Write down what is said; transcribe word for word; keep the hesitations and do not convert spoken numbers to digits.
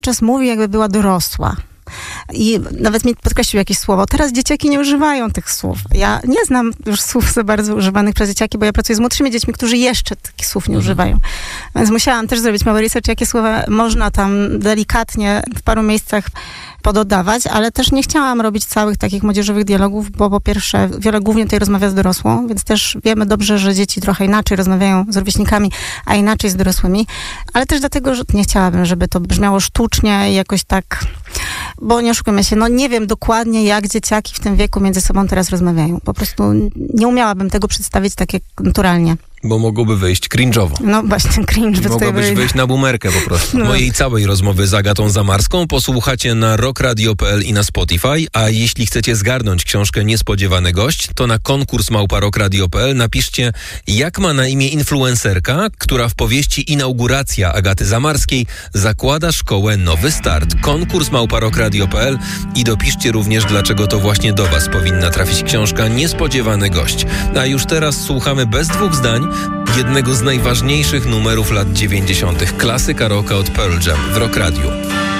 czas mówi, jakby była dorosła. I nawet mi podkreślił jakieś słowo. Teraz dzieciaki nie używają tych słów. Ja nie znam już słów za bardzo używanych przez dzieciaki, bo ja pracuję z młodszymi dziećmi, którzy jeszcze takich słów nie używają. Więc musiałam też zrobić mały research, jakie słowa można tam delikatnie w paru miejscach pododawać, ale też nie chciałam robić całych takich młodzieżowych dialogów, bo po pierwsze wiele głównie tutaj rozmawia z dorosłą, więc też wiemy dobrze, że dzieci trochę inaczej rozmawiają z rówieśnikami, a inaczej z dorosłymi, ale też dlatego, że nie chciałabym, żeby to brzmiało sztucznie i jakoś tak, bo nie oszukujmy się, no nie wiem dokładnie, jak dzieciaki w tym wieku między sobą teraz rozmawiają. Po prostu nie umiałabym tego przedstawić tak jak naturalnie. Bo mogłoby wyjść cringe'owo. No właśnie, cringe. Mogłabyś wyjść na boomerkę po prostu. No. Mojej całej rozmowy z Agatą Zamarską posłuchacie na rock radio kropka p l i na Spotify, a jeśli chcecie zgarnąć książkę Niespodziewany gość, to na konkurs małpa rock radio kropka p l napiszcie, jak ma na imię influencerka, która w powieści Inauguracja Agaty Zamarskiej zakłada szkołę Nowy Start. Konkurs małpa rock radio kropka p l i dopiszcie również, dlaczego to właśnie do was powinna trafić książka Niespodziewany gość. A już teraz słuchamy bez dwóch zdań jednego z najważniejszych numerów lat dziewięćdziesiątych. Klasyka rocka od Pearl Jam w Rock Radio.